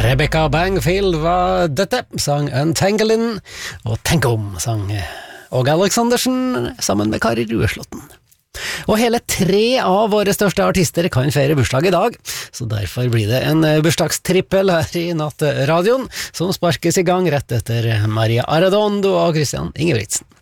Rebecca Bangfield var dette, sang Untangling, og Tenk om sang Åge Aleksandersen sammen med Kari Rueslåtten. Og hele 3 av våre største artister kan feire bursdag i dag, så derfor blir det en bursdagstrippel her i Nattradioen, som sparkes i gang rett etter Maria Arredondo og Christian Ingebrigtsen.